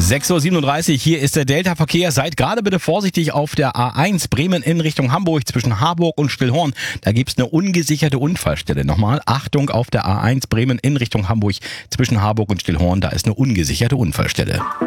6:37 Uhr, hier ist der Delta-Verkehr. Seid gerade bitte vorsichtig auf der A1 Bremen in Richtung Hamburg zwischen Harburg und Stillhorn. Da gibt's eine ungesicherte Unfallstelle. Nochmal, Achtung auf der A1 Bremen in Richtung Hamburg zwischen Harburg und Stillhorn. Da ist eine ungesicherte Unfallstelle.